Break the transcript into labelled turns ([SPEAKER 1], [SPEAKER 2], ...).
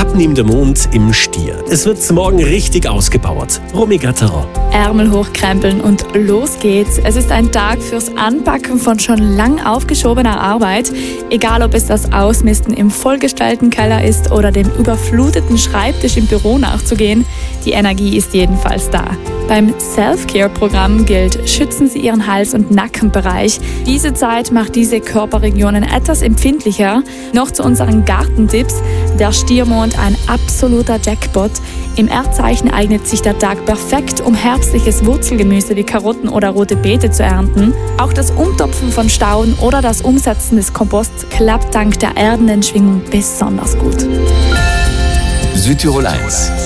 [SPEAKER 1] neben dem Mond im Stier. Es wird morgen richtig ausgepowert. Romy Gatterer.
[SPEAKER 2] Ärmel hochkrempeln und los geht's. Es ist ein Tag fürs Anpacken von schon lang aufgeschobener Arbeit. Egal, ob es das Ausmisten im vollgestellten Keller ist oder dem überfluteten Schreibtisch im Büro nachzugehen. Die Energie ist jedenfalls da. Beim Self-Care-Programm gilt, schützen Sie Ihren Hals- und Nackenbereich. Diese Zeit macht diese Körperregionen etwas empfindlicher. Noch zu unseren Gartentipps. Der Stiermond ein absoluter Jackpot. Im Erdzeichen eignet sich der Tag perfekt, um herbstliches Wurzelgemüse wie Karotten oder rote Beete zu ernten. Auch das Umtopfen von Stauden oder das Umsetzen des Komposts klappt dank der erdenden Schwingung besonders gut.
[SPEAKER 3] Südtirol 1